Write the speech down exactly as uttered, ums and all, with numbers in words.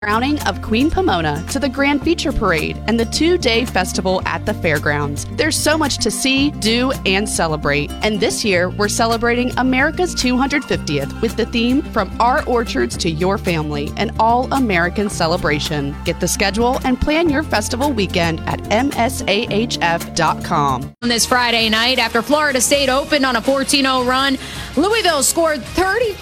Crowning of Queen Pomona to the Grand Feature Parade and the two-day festival at the fairgrounds. There's so much to see, do, and celebrate. And this year, we're celebrating America's two hundred fiftieth with the theme From Our Orchards to Your Family, an all-American celebration. Get the schedule and plan your festival weekend at M S A H F dot com. On this Friday night, after Florida State opened on a fourteen oh run, Louisville scored thirty-five